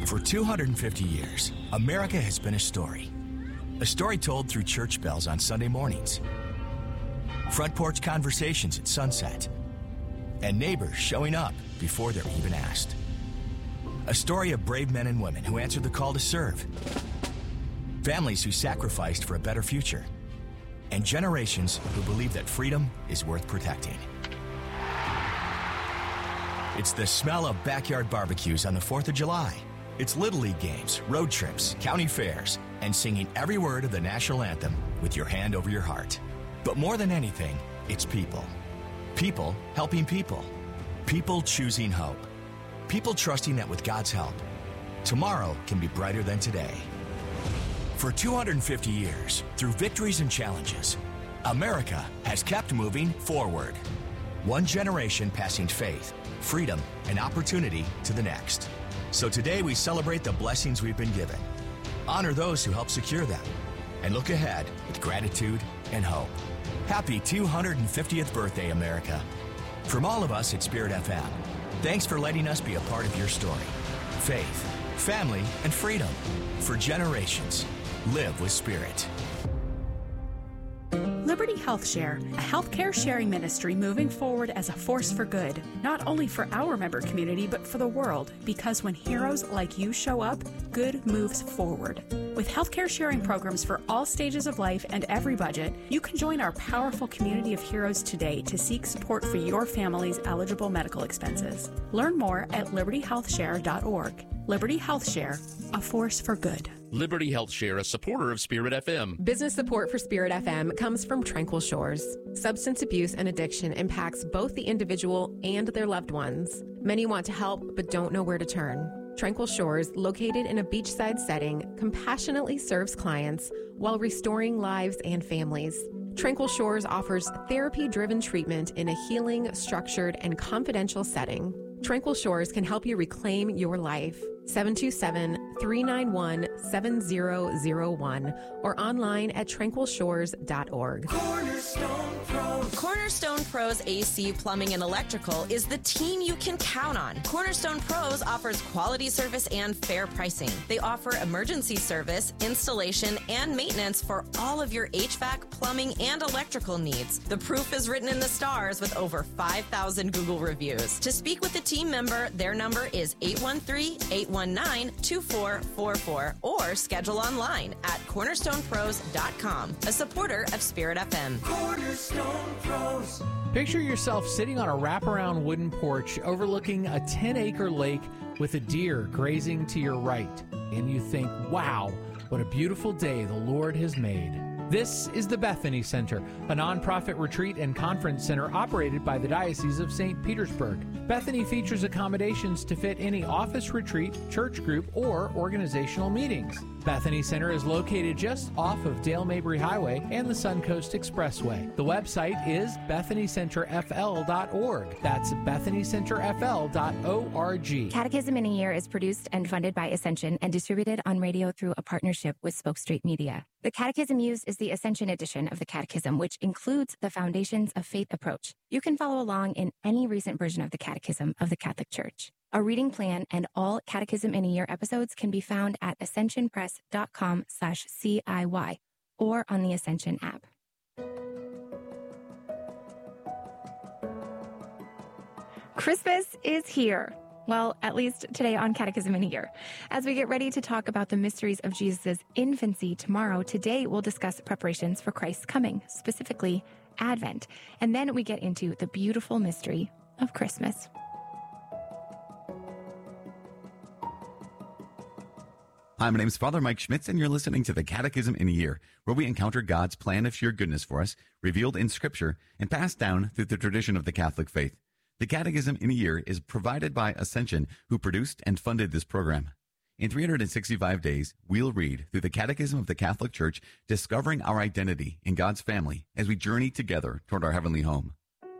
For 250 years, America has been a story. A story told through church bells on Sunday mornings, front porch conversations at sunset, and neighbors showing up before they're even asked. A story of brave men and women who answered the call to serve, families who sacrificed for a better future, and generations who believe that freedom is worth protecting. It's the smell of backyard barbecues on the 4th of July. It's Little League games, road trips, county fairs, and singing every word of the national anthem with your hand over your heart. But more than anything, it's people. People helping people. People choosing hope. People trusting that with God's help, tomorrow can be brighter than today. For 250 years, through victories and challenges, America has kept moving forward. One generation passing faith, freedom, and opportunity to the next. So today we celebrate the blessings we've been given, honor those who help secure them, and look ahead with gratitude and hope. Happy 250th birthday, America. From all of us at Spirit FM, thanks for letting us be a part of your story. Faith, family, and freedom. For generations, live with Spirit. Liberty Health Share, a healthcare sharing ministry moving forward as a force for good, not only for our member community, but for the world, because when heroes like you show up, good moves forward. With healthcare sharing programs for all stages of life and every budget, you can join our powerful community of heroes today to seek support for your family's eligible medical expenses. Learn more at libertyhealthshare.org. Liberty Health Share, a force for good. Liberty Health Share, a supporter of Spirit FM. Business support for Spirit FM comes from Tranquil Shores. Substance abuse and addiction impacts both the individual and their loved ones. Many want to help but don't know where to turn. Tranquil Shores, located in a beachside setting, compassionately serves clients while restoring lives and families. Tranquil Shores offers therapy-driven treatment in a healing, structured, and confidential setting. Tranquil Shores can help you reclaim your life. 727-391-7001 or online at tranquilshores.org. Cornerstone Pros AC Plumbing and Electrical is the team you can count on. Cornerstone Pros offers quality service and fair pricing. They offer emergency service, installation, and maintenance for all of your HVAC, plumbing, and electrical needs. The proof is written in the stars with over 5,000 Google reviews. To speak with a team member, their number is 813-819-2444 or schedule online at cornerstonepros.com, a supporter of Spirit FM. Cornerstone Pros. Picture yourself sitting on a wraparound wooden porch overlooking a 10-acre lake with a deer grazing to your right. And you think, wow, what a beautiful day the Lord has made. This is the Bethany Center, a nonprofit retreat and conference center operated by the Diocese of St. Petersburg. Bethany features accommodations to fit any office retreat, church group, or organizational meetings. Bethany Center is located just off of Dale Mabry Highway and the Suncoast Expressway. The website is bethanycenterfl.org. That's bethanycenterfl.org. Catechism in a Year is produced and funded by Ascension and distributed on radio through a partnership with Spoke Street Media. The Catechism used is the Ascension edition of the Catechism, which includes the Foundations of Faith approach. You can follow along in any recent version of the Catechism of the Catholic Church. A reading plan and all Catechism in a Year episodes can be found at ascensionpress.com/CIY or on the Ascension app. Christmas is here. Well, at least today on Catechism in a Year. As we get ready to talk about the mysteries of Jesus' infancy tomorrow, today we'll discuss preparations for Christ's coming, specifically Advent. And then we get into the beautiful mystery of Christmas. Hi, my name is Father Mike Schmitz, and you're listening to the Catechism in a Year, where we encounter God's plan of sheer goodness for us, revealed in Scripture, and passed down through the tradition of the Catholic faith. The Catechism in a Year is provided by Ascension, who produced and funded this program. In 365 days, we'll read through the Catechism of the Catholic Church, discovering our identity in God's family as we journey together toward our heavenly home.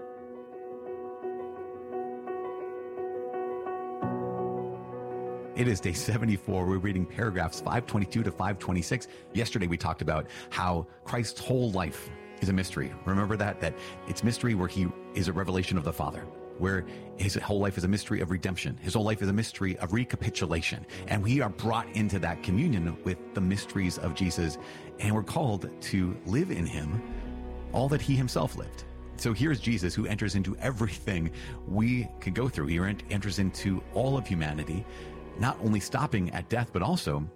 It is day 74. We're reading paragraphs 522 to 526. Yesterday we talked about how Christ's whole life is a mystery. Remember that it's mystery where he is a revelation of the Father. where his whole life is a mystery of redemption. His whole life is a mystery of recapitulation. And we are brought into that communion with the mysteries of Jesus. And we're called to live in him all that he himself lived. So here's Jesus, who enters into everything we could go through. He enters into all of humanity, not only stopping at death, but also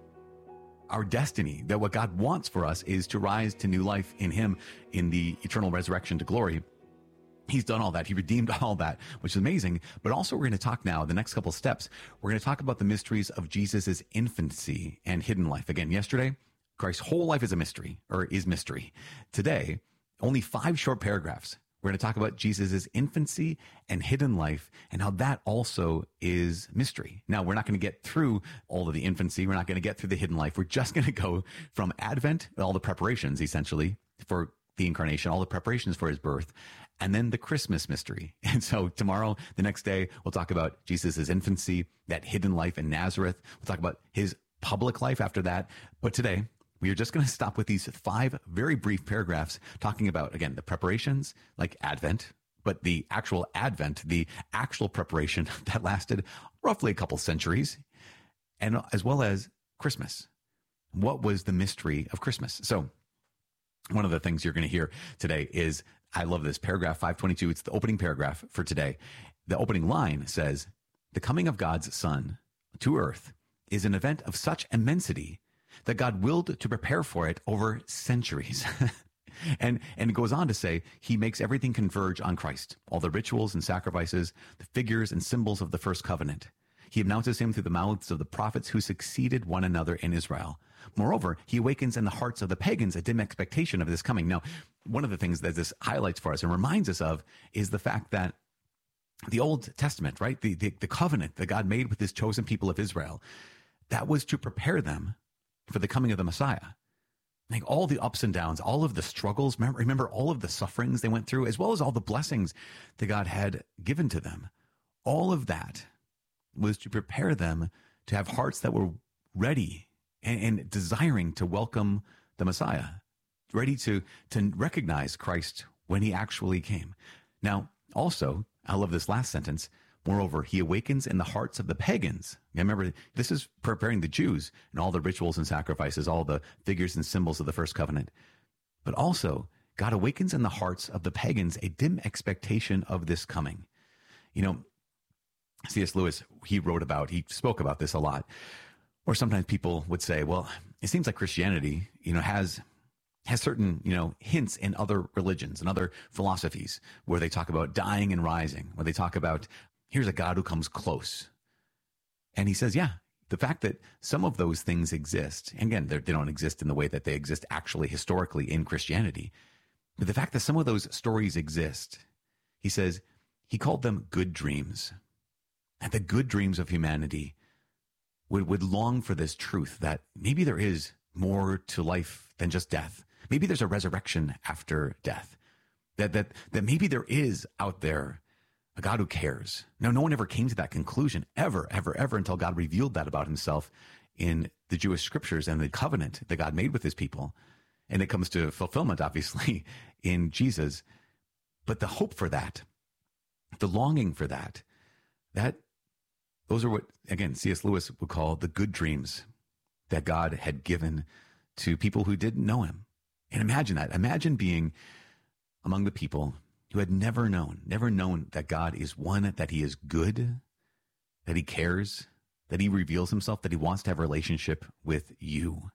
our destiny, that what God wants for us is to rise to new life in him, in the eternal resurrection to glory. He's done all that. He redeemed all that, which is amazing. But also we're going to talk now, the next couple of steps, we're going to talk about the mysteries of Jesus's infancy and hidden life. Again, yesterday, Christ's whole life is a mystery, or is mystery. Today, only 5 short paragraphs. We're going to talk about Jesus's infancy and hidden life and how that also is mystery. Now, we're not going to get through all of the infancy. We're not going to get through the hidden life. We're just going to go from Advent, all the preparations, essentially, for the incarnation, all the preparations for his birth, and then the Christmas mystery. And so tomorrow, the next day, we'll talk about Jesus's infancy, that hidden life in Nazareth. We'll talk about his public life after that. But today, we are just going to stop with these 5 very brief paragraphs talking about, again, the preparations like Advent, but the actual Advent, the actual preparation that lasted roughly a couple centuries, and as well as Christmas. What was the mystery of Christmas? So one of the things you're going to hear today is, I love this, paragraph 522. It's the opening paragraph for today. The opening line says, "The coming of God's Son to earth is an event of such immensity that God willed to prepare for it over centuries." and it goes on to say, he makes everything converge on Christ, all the rituals and sacrifices, the figures and symbols of the first covenant. He announces him through the mouths of the prophets who succeeded one another in Israel. Moreover, he awakens in the hearts of the pagans a dim expectation of this coming. Now, one of the things that this highlights for us and reminds us of is the fact that the Old Testament, right, the covenant that God made with his chosen people of Israel, that was to prepare them for the coming of the Messiah. Like all the ups and downs, all of the struggles, remember all of the sufferings they went through, as well as all the blessings that God had given to them. All of that was to prepare them to have hearts that were ready and desiring to welcome the Messiah, ready to recognize Christ when he actually came. Now, also, I love this last sentence. Moreover, he awakens in the hearts of the pagans. Now, remember, this is preparing the Jews and all the rituals and sacrifices, all the figures and symbols of the first covenant. But also, God awakens in the hearts of the pagans a dim expectation of this coming. You know, C.S. Lewis, he spoke about this a lot. Or sometimes people would say, well, it seems like Christianity, has certain, hints in other religions and other philosophies where they talk about dying and rising, where they talk about, here's a God who comes close. And he says, yeah, the fact that some of those things exist, and again, they don't exist in the way that they exist actually historically in Christianity, but the fact that some of those stories exist, he says, he called them good dreams. And the good dreams of humanity would long for this truth that maybe there is more to life than just death. Maybe there's a resurrection after death. That maybe there is out there a God who cares. Now, no one ever came to that conclusion ever until God revealed that about himself in the Jewish scriptures and the covenant that God made with his people. And it comes to fulfillment, obviously, in Jesus. But the hope for that, the longing for that, those are what, again, C.S. Lewis would call the good dreams that God had given to people who didn't know him. And imagine that. Imagine being among the people who had never known that God is one, that he is good, that he cares, that he reveals himself, that he wants to have a relationship with you.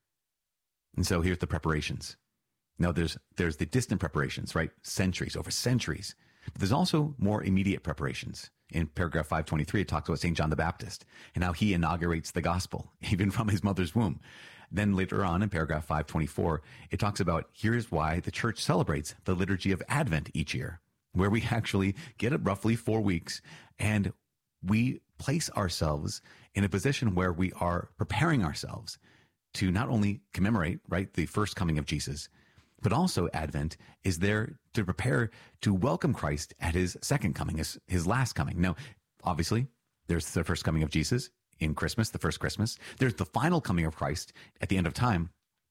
And so here's the preparations. Now there's the distant preparations, right? Over centuries. But there's also more immediate preparations. In paragraph 523, it talks about St. John the Baptist and how he inaugurates the gospel, even from his mother's womb. Then later on in paragraph 524, it talks about here's why the church celebrates the liturgy of Advent each year, where we actually get it roughly 4 weeks and we place ourselves in a position where we are preparing ourselves to not only commemorate, right, the first coming of Jesus, but also Advent is there to prepare to welcome Christ at his second coming, his last coming. Now, obviously, there's the first coming of Jesus in Christmas, the first Christmas. There's the final coming of Christ at the end of time.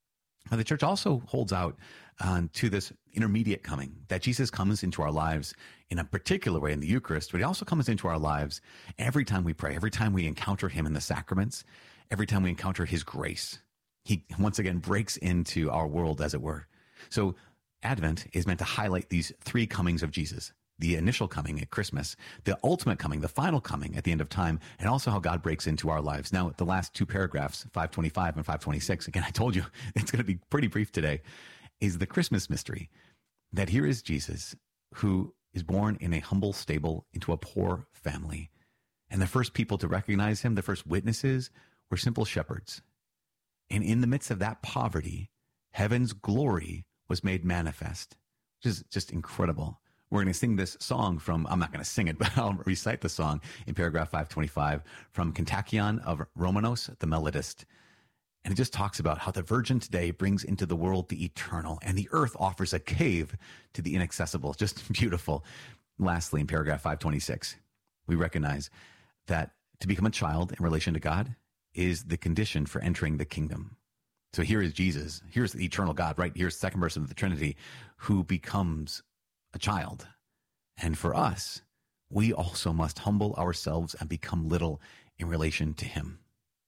The church also holds out to this intermediate coming, that Jesus comes into our lives in a particular way in the Eucharist, but he also comes into our lives every time we pray, every time we encounter him in the sacraments, every time we encounter his grace. He once again breaks into our world, as it were. So Advent is meant to highlight these three comings of Jesus: the initial coming at Christmas, the ultimate coming, the final coming at the end of time, and also how God breaks into our lives. Now, the last two paragraphs, 525 and 526, again, I told you it's going to be pretty brief today, is the Christmas mystery, that here is Jesus, who is born in a humble stable into a poor family. And the first people to recognize him, the first witnesses, were simple shepherds. And in the midst of that poverty, heaven's glory was made manifest, which is just incredible. We're going to sing this song from, I'm not going to sing it, but I'll recite the song in paragraph 525 from Kontakion of Romanos, the melodist. And it just talks about how the Virgin today brings into the world the eternal, and the earth offers a cave to the inaccessible. Just beautiful. Lastly, in paragraph 526, we recognize that to become a child in relation to God is the condition for entering the kingdom. So here is Jesus. Here's the eternal God, right? Here's the second person of the Trinity who becomes a child. And for us, we also must humble ourselves and become little in relation to him.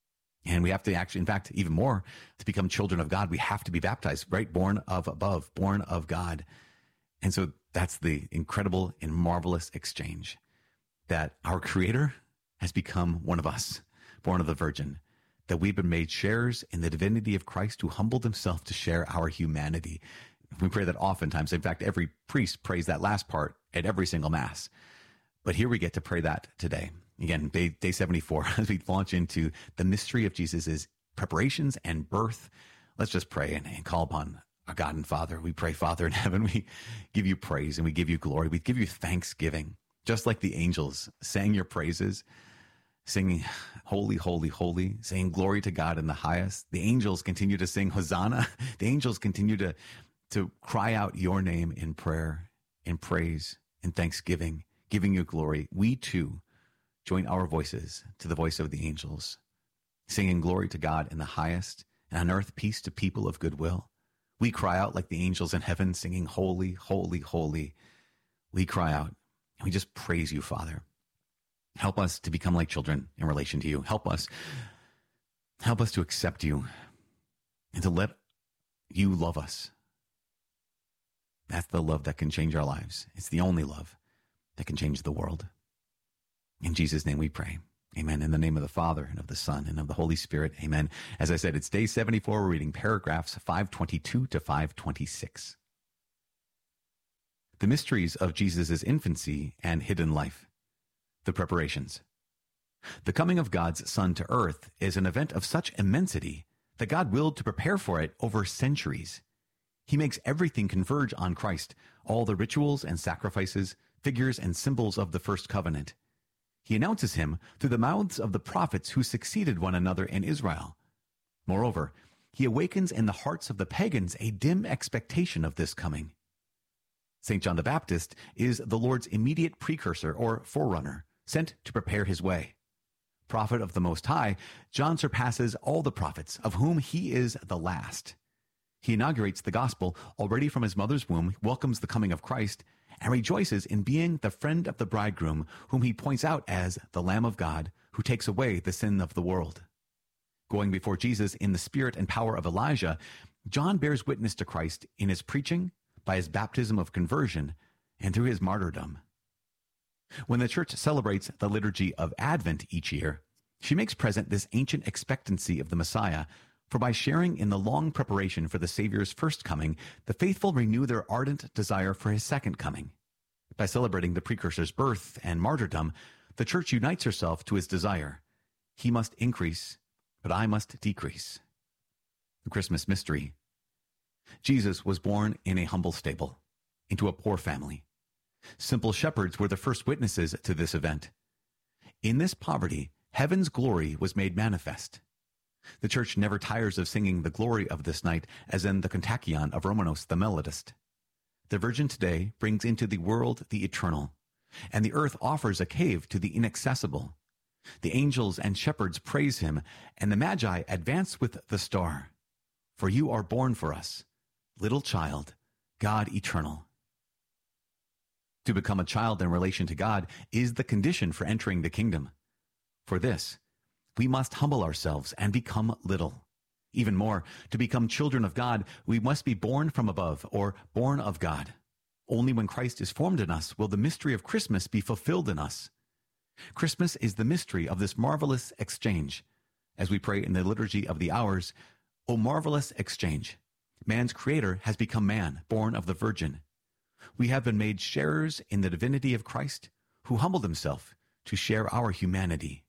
And we have to actually, in fact, even more, to become children of God, we have to be baptized, right? Born of above, born of God. And so that's the incredible and marvelous exchange, that our Creator has become one of us, born of the Virgin, that we've been made sharers in the divinity of Christ, who humbled himself to share our humanity. We pray that oftentimes. In fact, every priest prays that last part at every single Mass. But here we get to pray that today. Again, day 74, as we launch into the mystery of Jesus' preparations and birth. Let's just pray and call upon our God and Father. We pray, Father in heaven, we give you praise and we give you glory. We give you thanksgiving, just like the angels sang your praises, singing holy, holy, holy, saying glory to God in the highest. The angels continue to sing Hosanna. The angels continue to cry out your name in prayer, in praise, in thanksgiving, giving you glory. We too join our voices to the voice of the angels, singing glory to God in the highest, and on earth peace to people of good will. We cry out like the angels in heaven, singing holy, holy, holy. We cry out and we just praise you, Father. Help us to become like children in relation to you. Help us to accept you and to let you love us. That's the love that can change our lives. It's the only love that can change the world. In Jesus' name we pray. Amen. In the name of the Father, and of the Son, and of the Holy Spirit. Amen. As I said, it's day 74. We're reading paragraphs 522 to 526. The mysteries of Jesus' infancy and hidden life. The preparations. The coming of God's Son to earth is an event of such immensity that God willed to prepare for it over centuries. He makes everything converge on Christ, all the rituals and sacrifices, figures and symbols of the first covenant. He announces him through the mouths of the prophets who succeeded one another in Israel. Moreover, he awakens in the hearts of the pagans a dim expectation of this coming. St. John the Baptist is the Lord's immediate precursor or forerunner, sent to prepare his way. Prophet of the Most High, John surpasses all the prophets, of whom he is the last. He inaugurates the gospel already from his mother's womb, welcomes the coming of Christ, and rejoices in being the friend of the bridegroom, whom he points out as the Lamb of God, who takes away the sin of the world. Going before Jesus in the spirit and power of Elijah, John bears witness to Christ in his preaching, by his baptism of conversion, and through his martyrdom. When the Church celebrates the liturgy of Advent each year, she makes present this ancient expectancy of the Messiah, for by sharing in the long preparation for the Savior's first coming, the faithful renew their ardent desire for his second coming. By celebrating the precursor's birth and martyrdom, the Church unites herself to his desire. He must increase, but I must decrease. The Christmas mystery. Jesus was born in a humble stable, into a poor family. Simple shepherds were the first witnesses to this event. In this poverty, heaven's glory was made manifest. The Church never tires of singing the glory of this night, as in the Kontakion of Romanos the melodist. The Virgin today brings into the world the eternal, and the earth offers a cave to the inaccessible. The angels and shepherds praise him, and the Magi advance with the star. For you are born for us, little child, God eternal. To become a child in relation to God is the condition for entering the kingdom. For this, we must humble ourselves and become little. Even more, to become children of God, we must be born from above, or born of God. Only when Christ is formed in us will the mystery of Christmas be fulfilled in us. Christmas is the mystery of this marvelous exchange. As we pray in the Liturgy of the Hours, O marvelous exchange! Man's creator has become man, born of the Virgin. We have been made sharers in the divinity of Christ, who humbled himself to share our humanity.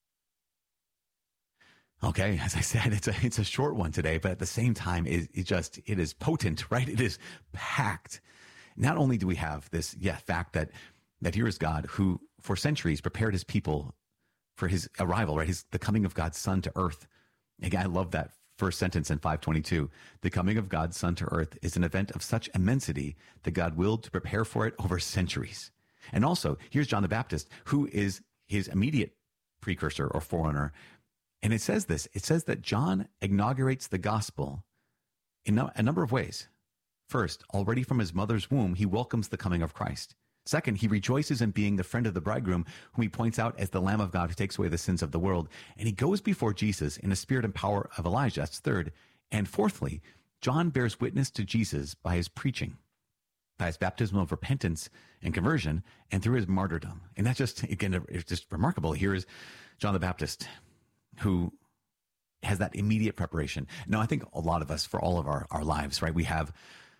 Okay, as I said, it's a short one today, but at the same time, it is potent, right? It is packed. Not only do we have this fact that here is God who for centuries prepared his people for his arrival, right? The coming of God's Son to earth. Again, I love that first sentence in 522. The coming of God's Son to earth is an event of such immensity that God willed to prepare for it over centuries. And also, here's John the Baptist, who is his immediate precursor or forerunner. And it says that John inaugurates the gospel in a number of ways. First, already from his mother's womb, he welcomes the coming of Christ. Second, he rejoices in being the friend of the bridegroom, whom he points out as the Lamb of God who takes away the sins of the world. And he goes before Jesus in the spirit and power of Elijah. That's third. And fourthly, John bears witness to Jesus by his preaching, by his baptism of repentance and conversion, and through his martyrdom. And that's just, again, it's just remarkable. Here is John the Baptist, who has that immediate preparation. Now, I think a lot of us, for all of our lives, right, we have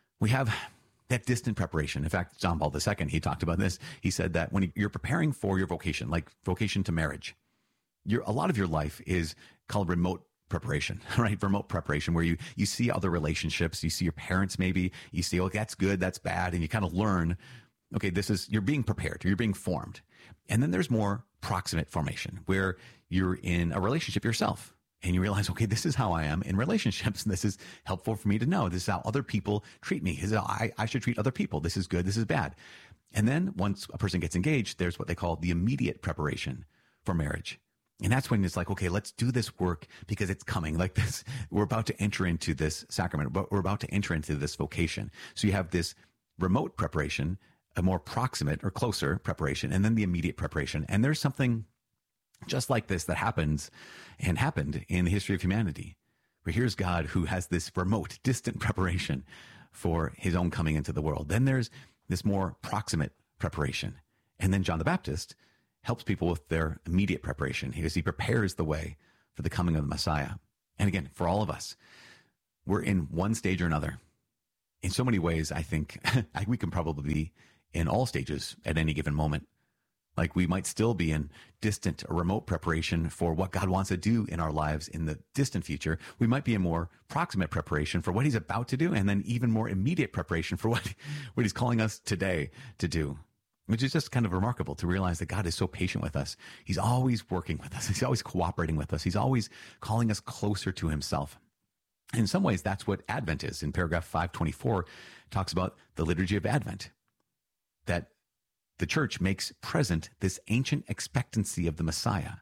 that distant preparation. In fact, John Paul II, he talked about this. He said that when you're preparing for your vocation, like vocation to marriage, a lot of your life is called remote preparation, right? Remote preparation, where you see other relationships, you see your parents maybe, you see, oh, that's good, that's bad, and you kind of learn, okay, you're being prepared, you're being formed. And then there's more proximate formation, where you're in a relationship yourself. And you realize, okay, this is how I am in relationships. And this is helpful for me to know. This is how other people treat me. This is how I should treat other people. This is good. This is bad. And then once a person gets engaged, there's what they call the immediate preparation for marriage. And that's when it's like, okay, let's do this work because it's coming like this. We're about to enter into this sacrament, but we're about to enter into this vocation. So you have this remote preparation, a more proximate or closer preparation, and then the immediate preparation. And there's something just like this that happened in the history of humanity, where here's God who has this remote, distant preparation for his own coming into the world. Then there's this more proximate preparation. And then John the Baptist helps people with their immediate preparation because he prepares the way for the coming of the Messiah. And again, for all of us, we're in one stage or another. In so many ways, I think we can probably be in all stages at any given moment. Like we might still be in distant or remote preparation for what God wants to do in our lives in the distant future. We might be in more proximate preparation for what he's about to do, and then even more immediate preparation for what he's calling us today to do, which is just kind of remarkable to realize that God is so patient with us. He's always working with us. He's always cooperating with us. He's always calling us closer to himself. In some ways, that's what Advent is. In paragraph 524, talks about the liturgy of Advent, that the church makes present this ancient expectancy of the Messiah.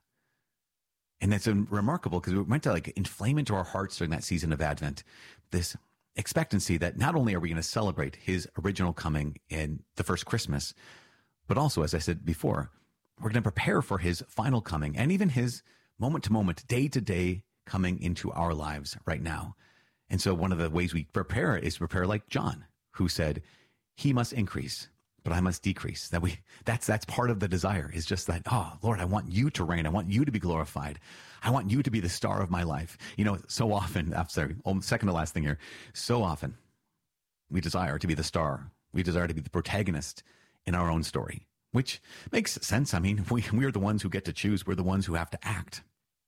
And that's remarkable because we're meant to like inflame into our hearts during that season of Advent, this expectancy that not only are we going to celebrate his original coming in the first Christmas, but also, as I said before, we're going to prepare for his final coming and even his moment to moment, day to day coming into our lives right now. And so one of the ways we prepare is to prepare like John, who said, he must increase, but I must decrease. That's part of the desire, is just that, oh, Lord, I want you to reign. I want you to be glorified. I want you to be the star of my life. You know, so often, second to last thing here, so often we desire to be the star. We desire to be the protagonist in our own story, which makes sense. I mean, we are the ones who get to choose. We're the ones who have to act.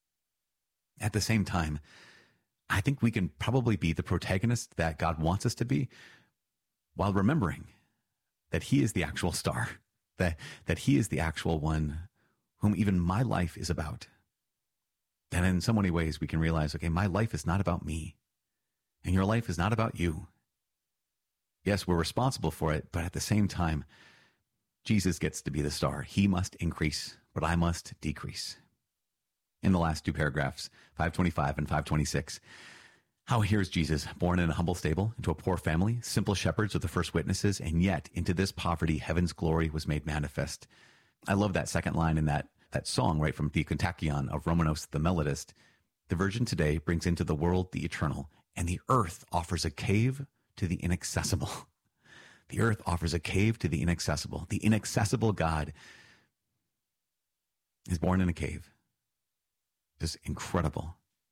At the same time, I think we can probably be the protagonist that God wants us to be while remembering that he is the actual star, that he is the actual one whom even my life is about. And in so many ways, we can realize, okay, my life is not about me, and your life is not about you. Yes, we're responsible for it, but at the same time, Jesus gets to be the star. He must increase, but I must decrease. In the last two paragraphs, 525 and 526, How here's Jesus, born in a humble stable, into a poor family, simple shepherds are the first witnesses, and yet into this poverty, heaven's glory was made manifest. I love that second line in that song, right, from the Kontakion of Romanos the Melodist. The Virgin today brings into the world the eternal, and the earth offers a cave to the inaccessible. The earth offers a cave to the inaccessible. The inaccessible God is born in a cave. Just incredible.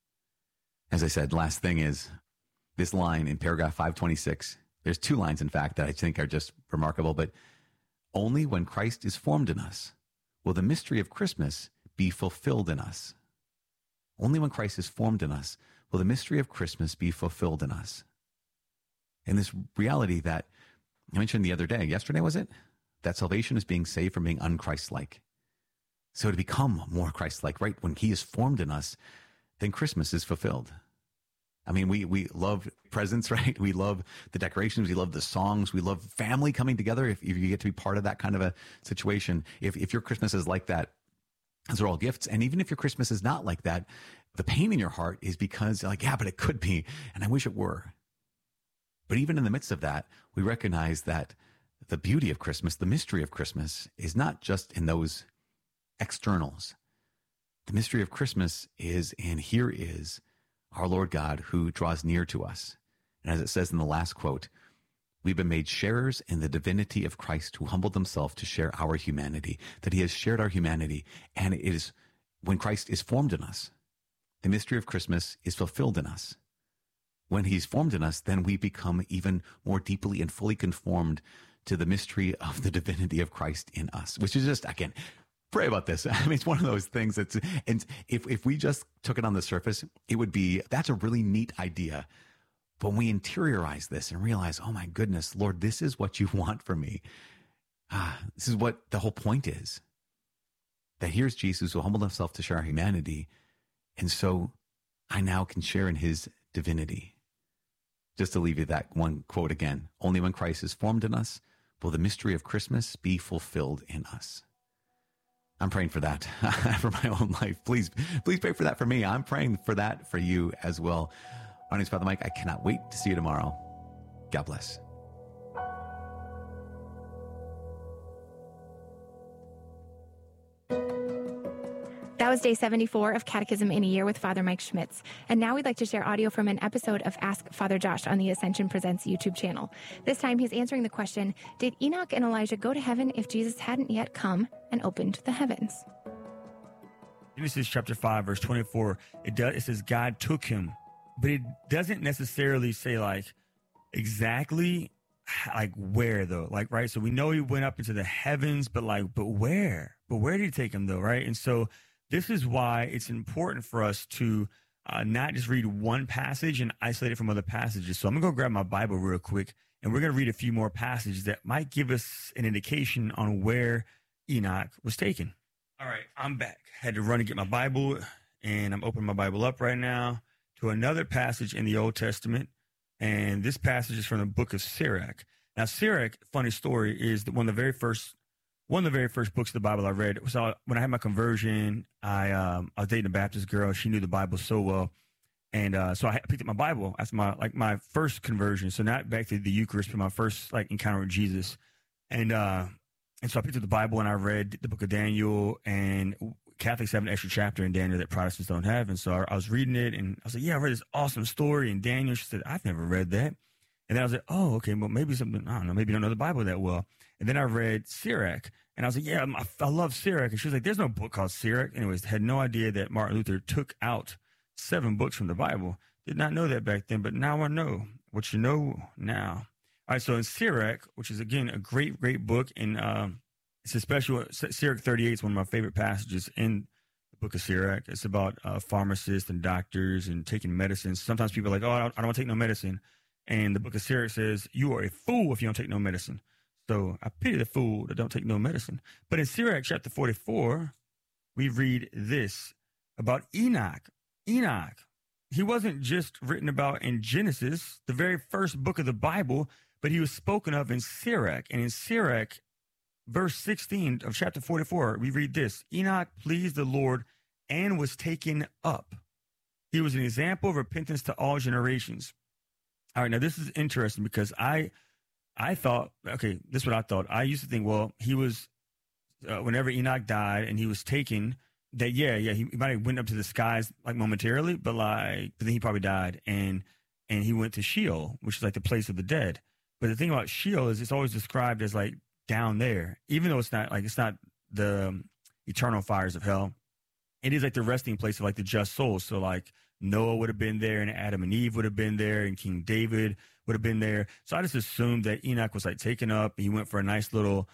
As I said, last thing is this line in paragraph 526. There's two lines, in fact, that I think are just remarkable. But only when Christ is formed in us will the mystery of Christmas be fulfilled in us. Only when Christ is formed in us will the mystery of Christmas be fulfilled in us. And this reality that I mentioned the other day, yesterday was it? That salvation is being saved from being un-Christ-like. So to become more Christ-like, right, when he is formed in us, then Christmas is fulfilled. I mean, we love presents, right? We love the decorations. We love the songs. We love family coming together. If you get to be part of that kind of a situation, if your Christmas is like that, those are all gifts. And even if your Christmas is not like that, the pain in your heart is because like, yeah, but it could be, and I wish it were. But even in the midst of that, we recognize that the beauty of Christmas, the mystery of Christmas, is not just in those externals. The mystery of Christmas is, and here is our Lord God who draws near to us. And as it says in the last quote, we've been made sharers in the divinity of Christ who humbled himself to share our humanity, that he has shared our humanity. And it is when Christ is formed in us, the mystery of Christmas is fulfilled in us. When he's formed in us, then we become even more deeply and fully conformed to the mystery of the divinity of Christ in us, which is just, again, pray about this. I mean, it's one of those things that's, and if we just took it on the surface, it would be, that's a really neat idea. But when we interiorize this and realize, oh my goodness, Lord, this is what you want from me. This is what the whole point is. That here's Jesus who humbled himself to share our humanity. And so I now can share in his divinity. Just to leave you that one quote again, only when Christ is formed in us will the mystery of Christmas be fulfilled in us. I'm praying for that for my own life. Please pray for that for me. I'm praying for that for you as well. My name is Father Mike. I cannot wait to see you tomorrow. God bless. That was day 74 of Catechism in a Year with Father Mike Schmitz. And now we'd like to share audio from an episode of Ask Father Josh on the Ascension Presents YouTube channel. This time he's answering the question, did Enoch and Elijah go to heaven if Jesus hadn't yet come and opened the heavens? Genesis chapter 5, verse 24, it says God took him, but it doesn't necessarily say like exactly like where though, like, right? So we know he went up into the heavens, but where? But where did he take him though, right? And so this is why it's important for us to not just read one passage and isolate it from other passages. So I'm going to go grab my Bible real quick, and we're going to read a few more passages that might give us an indication on where Enoch was taken. All right, I'm back. Had to run and get my Bible, and I'm opening my Bible up right now to another passage in the Old Testament, and this passage is from the book of Sirach. Now, Sirach, funny story, is one of the very first books of the Bible I read. So when I had my conversion, I was dating a Baptist girl. She knew the Bible so well. And so I picked up my Bible as my first conversion. So not back to the Eucharist, but my first encounter with Jesus. And so I picked up the Bible and I read the book of Daniel, and Catholics have an extra chapter in Daniel that Protestants don't have. And so I was reading it and I was like, yeah, I read this awesome story in Daniel. She said, I've never read that. And then I was like, oh, okay, well, maybe something, I don't know, maybe you don't know the Bible that well. And then I read Sirach, and I was like, yeah, I love Sirach. And she was like, there's no book called Sirach. Anyways, had no idea that Martin Luther took out 7 books from the Bible. Did not know that back then, but now I know what you know now. All right, so in Sirach, which is, again, a great, great book, and it's a special, Sirach 38 is one of my favorite passages in the book of Sirach. It's about pharmacists and doctors and taking medicine. Sometimes people are like, oh, I don't want to take no medicine. And the book of Sirach says, you are a fool if you don't take no medicine. So I pity the fool that don't take no medicine. But in Sirach chapter 44, we read this about Enoch. Enoch, he wasn't just written about in Genesis, the very first book of the Bible, but he was spoken of in Sirach. And in Sirach, verse 16 of chapter 44, we read this: Enoch pleased the Lord and was taken up He was an example of repentance to all generations. All right, now this is interesting because I thought, okay, this is what I thought. I used to think, well, he was, whenever Enoch died and he was taken, that, he might have went up to the skies like momentarily, but then he probably died and he went to Sheol, which is like the place of the dead. But the thing about Sheol is it's always described as like down there, even though it's not the eternal fires of hell. It is like the resting place of like the just souls. So like Noah would have been there, and Adam and Eve would have been there, and King David would have been there. So I just assumed that Enoch was like taken up, and he went for a nice little,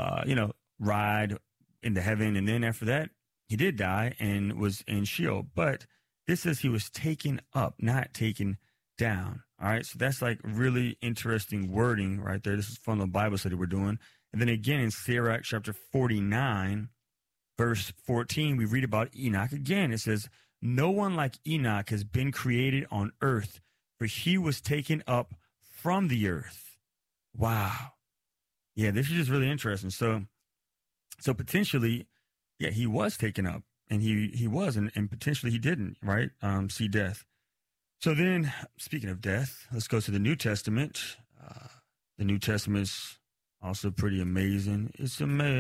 ride into heaven. And then after that, he did die and was in Sheol. But this says he was taken up, not taken down. All right. So that's like really interesting wording right there. This is from the Bible study we're doing. And then again in Sirach chapter 49, verse 14, we read about Enoch again. It says, no one like Enoch has been created on earth, for he was taken up from the earth. Wow. Yeah, this is just really interesting. So potentially, yeah, he was taken up, and he was, and potentially he didn't, right? See death. So then, speaking of death, let's go to the New Testament. The New Testament's also pretty amazing. It's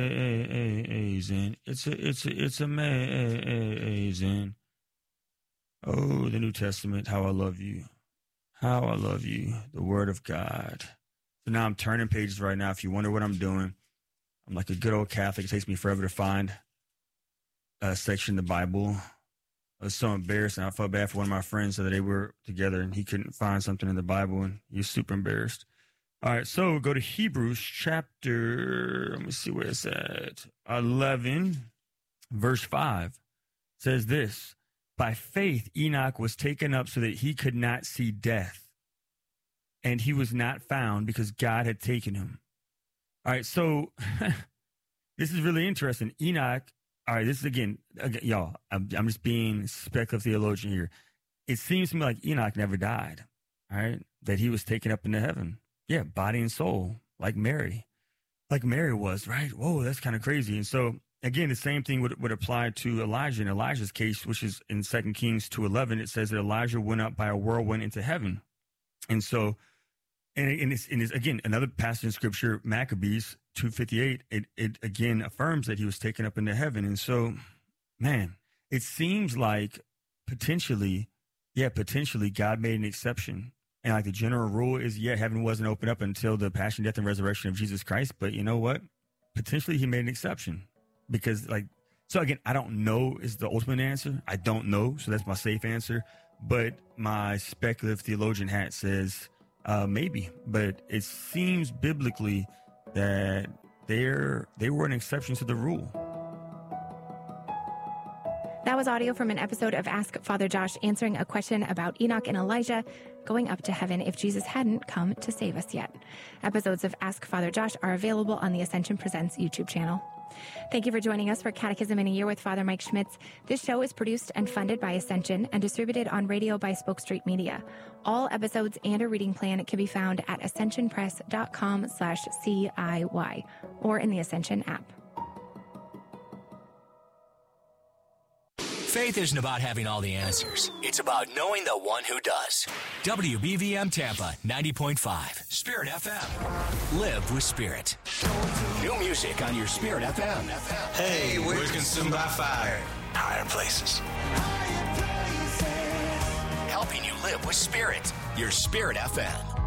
amazing. It's amazing. Oh, the New Testament, how I love you. How I love you, the Word of God. So now I'm turning pages right now. If you wonder what I'm doing, I'm like a good old Catholic. It takes me forever to find a section of the Bible. I was so embarrassed, and I felt bad for one of my friends that they were together, and he couldn't find something in the Bible, and he was super embarrassed. All right, so we'll go to Hebrews chapter, let me see where it's at, 11, verse 5. It says this, by faith Enoch was taken up so that he could not see death, and he was not found because God had taken him. All right, so this is really interesting. Enoch, all right, this is again y'all, I'm just being speculative theologian here. It seems to me like Enoch never died, all right, that he was taken up into heaven. Yeah, body and soul, like Mary was, right? Whoa, that's kind of crazy. And so, again, the same thing would apply to Elijah. In Elijah's case, which is in 2 Kings 2:11, it says that Elijah went up by a whirlwind into heaven. And so, and it's again, another passage in Scripture, Maccabees 2:58, it again affirms that he was taken up into heaven. And so, man, it seems like potentially God made an exception. And like the general rule is, heaven wasn't opened up until the passion, death, and resurrection of Jesus Christ. But you know what? Potentially he made an exception because so again, I don't know is the ultimate answer. I don't know. So that's my safe answer. But my speculative theologian hat says maybe. But it seems biblically that they were an exception to the rule. That was audio from an episode of Ask Father Josh answering a question about Enoch and Elijah going up to heaven if Jesus hadn't come to save us yet. Episodes of Ask Father Josh are available on the Ascension Presents YouTube channel. Thank you for joining us for Catechism in a Year with Father Mike Schmitz. This show is produced and funded by Ascension and distributed on radio by Spoke Street Media. All episodes and a reading plan can be found at ascensionpress.com/CIY or in the Ascension app. Faith isn't about having all the answers. It's about knowing the one who does. WBVM Tampa 90.5, Spirit FM. Live with Spirit. New music on your Spirit FM. Hey, we're consumed by fire. Higher places. Helping you live with Spirit. Your Spirit FM.